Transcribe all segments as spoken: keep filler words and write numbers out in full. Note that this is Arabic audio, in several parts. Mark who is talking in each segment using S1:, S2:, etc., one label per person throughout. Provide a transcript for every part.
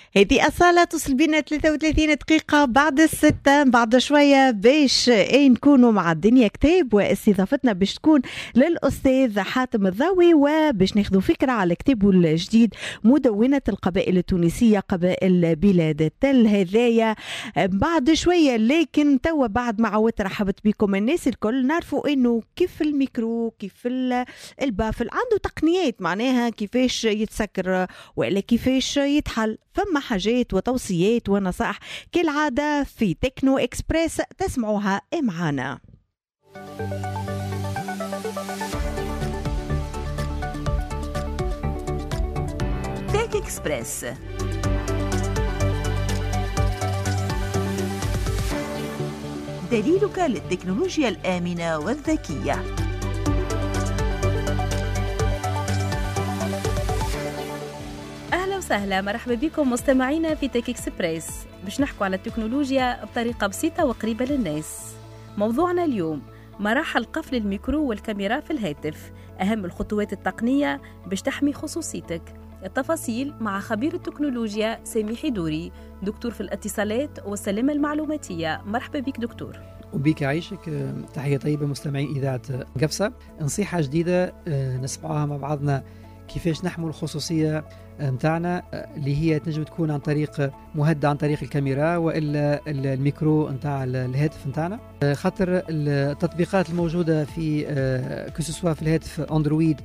S1: هذه أصالة تصل بينا ثلاثة وثلاثين دقيقة بعد الستة. بعد شوية باش ايه نكونوا مع الدنيا كتاب، واستضافتنا باش تكون للأستاذ حاتم الضاوي، وباش ناخذوا فكرة على كتابه الجديد مدونة القبائل التونسية قبائل بلاد التل. هذايا بعد شوية، لكن توا بعد ما عودت رحبت بكم الناس الكل، نعرفوا انه كيف الميكرو كيف البافل عنده تقنيات، معناها كيفاش يتسكر ولا كيفاش يتحل. فما حاجات وتوصيات ونصائح كالعادة في تكنو إكسبريس تسمعوها معنا.
S2: تك إكسبريس، دليلك للتكنولوجيا الآمنة والذكية.
S3: أهلا وسهلا، مرحبا بكم مستمعينا في تك إكسبريس. باش نحكوا على التكنولوجيا بطريقة بسيطة وقريبة للناس. موضوعنا اليوم مراحل قفل الميكرو والكاميرا في الهاتف، أهم الخطوات التقنية باش تحمي خصوصيتك. التفاصيل مع خبير التكنولوجيا سامي حيدوري، دكتور في الاتصالات والسلامة المعلوماتية. مرحبا بك دكتور.
S4: وبيك عايشك. تحية طيبة مستمعين إذاعة قفصة. نصيحة جديدة نسمعها مع بعضنا كيفاش نحمل الخصوصية متاعنا، اللي هي تنجم تكون عن طريق مهدة عن طريق الكاميرا وإلا الميكرو متاع الهاتف متاعنا. خاطر التطبيقات الموجودة في كسوسوا في الهاتف أندرويد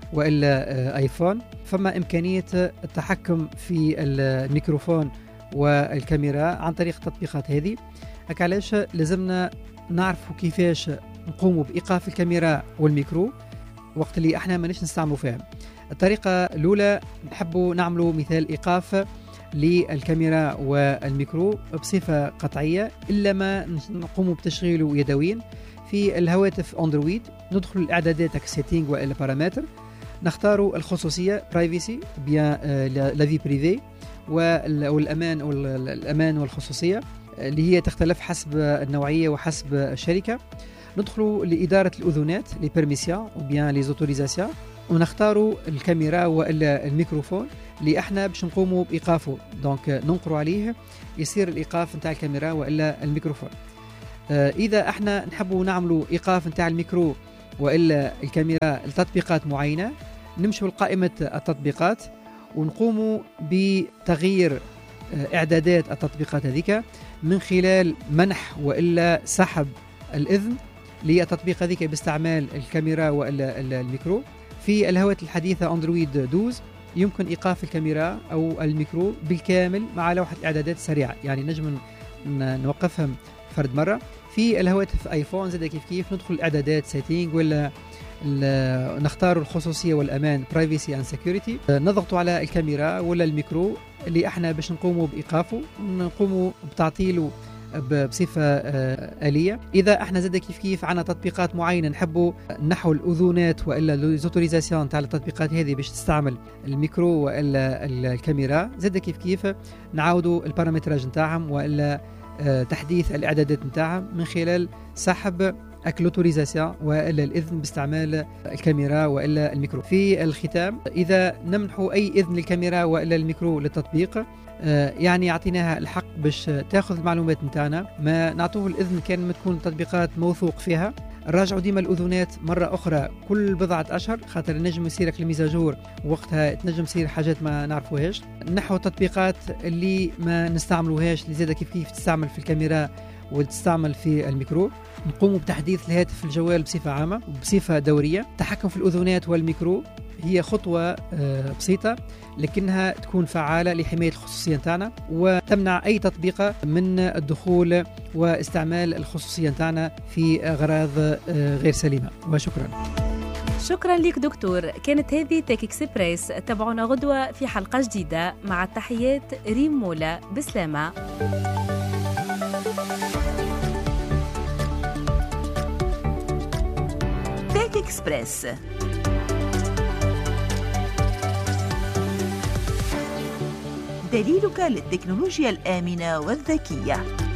S4: وإلا آيفون، فما إمكانية التحكم في الميكروفون والكاميرا عن طريق التطبيقات هذه. هكا علاش لازمنا نعرفوا كيفاش نقوموا بإيقاف الكاميرا والميكرو وقت اللي احنا ما نش نستعملوا فيها. الطريقة الأولى نحبوا نعملوا مثال إيقاف للكاميرا والميكرو بصفة قطعية، إلا ما نقوموا بتشغيله يدويا. في الهواتف أندرويد ندخل الإعدادات سيتينغ وإلا بارامتر، نختاروا الخصوصية برايفسي بيان لا في بريفي والأمان والأمان والخصوصية اللي هي تختلف حسب النوعية وحسب الشركة. ندخلوا لإدارة الأذونات لي بيرميسيون وبيان لي زوتوريزاسيون، ونختاروا الكاميرا وإلا الميكروفون اللي احنا باش نقوموا بإيقافه. دونك ننقروا عليه يصير الإيقاف نتاع الكاميرا وإلا الميكروفون. آه إذا احنا نحبوا نعملوا إيقاف نتاع الميكرو وإلا الكاميرا لتطبيقات معينة، نمشوا لقائمة التطبيقات ونقوموا بتغيير آه إعدادات التطبيقات هذيك من خلال منح وإلا سحب الإذن للتطبيق هذيك باستعمال الكاميرا وإلا الميكرو. في الهواتف الحديثة أندرويد اثناشر يمكن إيقاف الكاميرا أو الميكرو بالكامل مع لوحة الإعدادات السريعة، يعني نجم نوقفهم فرد مرة. في الهواتف آيفون زاد كيف كيف ندخل الإعدادات سيتينغ ولا نختار الخصوصية والأمان برايفسي اند سيكوريتي، نضغطوا على الكاميرا ولا الميكرو اللي احنا باش نقوموا بإيقافه، نقوموا بتعطيله بصفة آلية. إذا احنا زاد كيف كيف عنا تطبيقات معينة نحبوا نحو الأذونات وإلا لوزوتوريزاسيون تاع التطبيقات هذه باش تستعمل الميكرو وإلا الكاميرا، زاد كيف كيف نعاودوا البارامتراج نتاعهم وإلا تحديث الإعدادات نتاعهم من خلال سحب اكلوتوريزاسيون وإلا الإذن باستعمال الكاميرا وإلا الميكرو. في الختام، إذا نمنحوا أي إذن للكاميرا وإلا الميكرو للتطبيق، يعني يعطيناها الحق باش تاخذ المعلومات نتاعنا، ما نعطوه الإذن كان ما تكون التطبيقات موثوق فيها. راجعوا ديما الأذونات مرة أخرى كل بضعة أشهر، خاطر نجم يصيرك الميزاجور وقتها تنجم يصير حاجات ما نعرفوهاش. نحو تطبيقات اللي ما نستعملوهاش اللي زادة كيف كيف تستعمل في الكاميرا وتستعمل في الميكرو. نقوموا بتحديث الهاتف الجوال بصفة عامة وبصفة دورية. التحكم في الأذونات والميكرو هي خطوة بسيطة لكنها تكون فعالة لحماية الخصوصية نتاعنا وتمنع أي تطبيق من الدخول واستعمال الخصوصية نتاعنا في أغراض غير سليمة. وشكرا.
S3: شكرا لك دكتور. كانت هذه تك إكسبريس. تابعونا غدوة في حلقة جديدة. مع التحيات ريم مولا. بسلامة.
S2: تك إكسبريس، دليلك للتكنولوجيا الآمنة والذكية.